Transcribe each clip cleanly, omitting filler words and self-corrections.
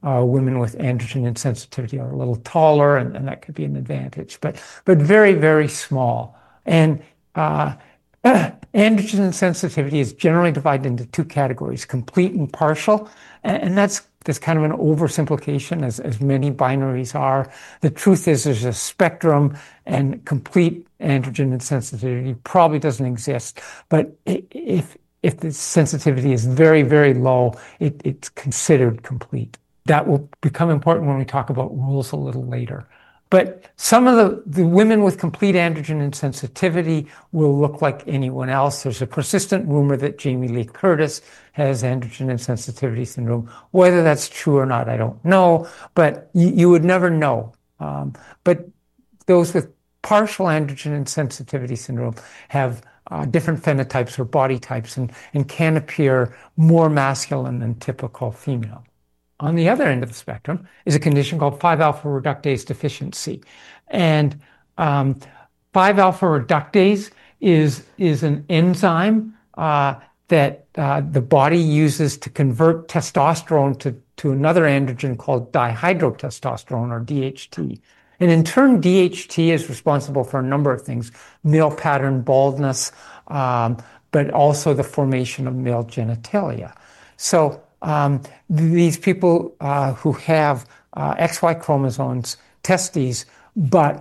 women with androgen insensitivity are a little taller, and that could be an advantage, but very, very small. And androgen insensitivity is generally divided into two categories, complete and partial, and that's kind of an oversimplification, as many binaries are. The truth is there's a spectrum, and complete androgen insensitivity probably doesn't exist, but if the sensitivity is very, very low, it's considered complete. That will become important when we talk about rules a little later. But some of the women with complete androgen insensitivity will look like anyone else. There's a persistent rumor that Jamie Lee Curtis has androgen insensitivity syndrome. Whether that's true or not, I don't know, but you would never know. But those with partial androgen insensitivity syndrome have different phenotypes or body types and can appear more masculine than typical female. On the other end of the spectrum is a condition called 5-alpha reductase deficiency. And 5-alpha reductase is an enzyme that the body uses to convert testosterone to another androgen called dihydrotestosterone, or DHT. And in turn, DHT is responsible for a number of things: male pattern baldness, but also the formation of male genitalia. So these people who have XY chromosomes, testes, but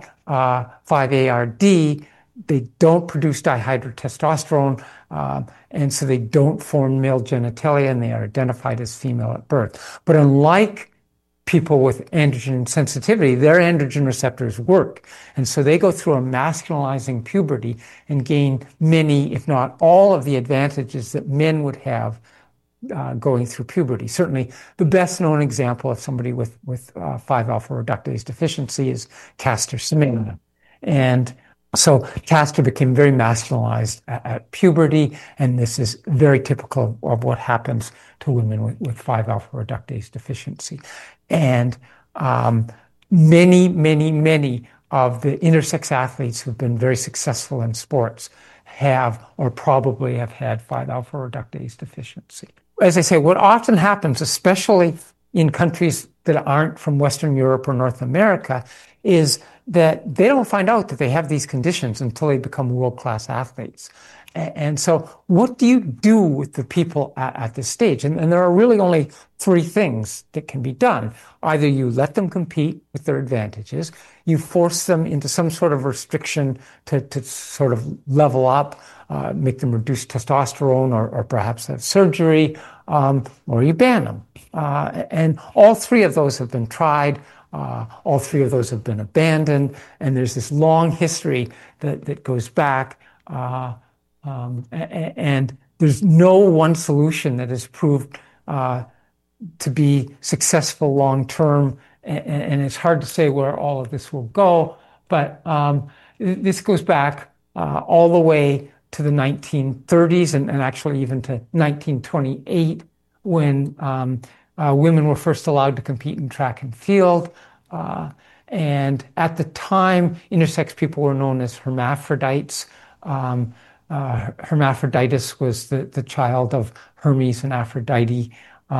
5-ARD, they don't produce dihydrotestosterone, and so they don't form male genitalia, and they are identified as female at birth. But unlike people with androgen sensitivity, their androgen receptors work, and so they go through a masculinizing puberty and gain many, if not all, of the advantages that men would have going through puberty. Certainly, the best known example of somebody with 5-alpha reductase deficiency is Caster Semenya. And so Caster became very masculinized at puberty, and this is very typical of what happens to women with 5-alpha reductase deficiency. And many, many, many of the intersex athletes who've been very successful in sports have or probably have had 5-alpha reductase deficiency. As I say, what often happens, especially in countries that aren't from Western Europe or North America, is that they don't find out that they have these conditions until they become world-class athletes. And so what do you do with the people at this stage? And there are really only three things that can be done. Either you let them compete with their advantages, you force them into some sort of restriction to sort of level up, make them reduce testosterone or perhaps have surgery, or you ban them. And all three of those have been tried. All three of those have been abandoned. And there's this long history that goes back. And there's no one solution that is proved to be successful long-term. And it's hard to say where all of this will go. But this goes back all the way to the 1930s and actually even to 1928, when women were first allowed to compete in track and field. And at the time, intersex people were known as hermaphrodites. Hermaphroditus was the child of Hermes and Aphrodite.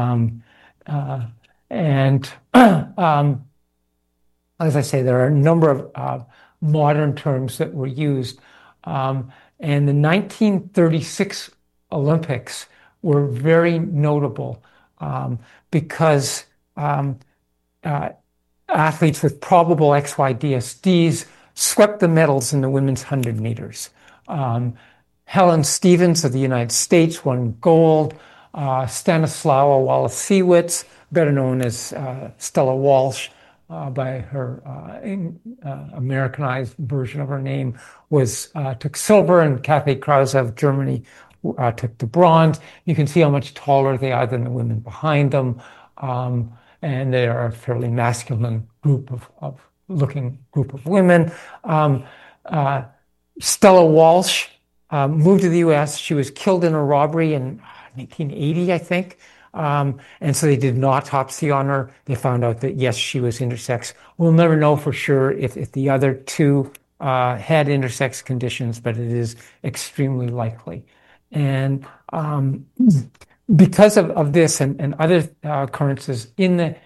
As I say, there are a number of modern terms that were used. And the 1936 Olympics were very notable because athletes with probable XY DSDs swept the medals in the women's 100 meters. Helen Stevens of the United States won gold. Stanislawa Wałęsiewicz, better known as Stella Walsh by her Americanized version of her name, took silver, and Kathy Krause of Germany took the bronze. You can see how much taller they are than the women behind them, and they are a fairly masculine group of women. Stella Walsh moved to the U.S. She was killed in a robbery in 1980, I think. And so they did an autopsy on her. They found out that, yes, she was intersex. We'll never know for sure if the other two had intersex conditions, but it is extremely likely. And because of this and other occurrences in the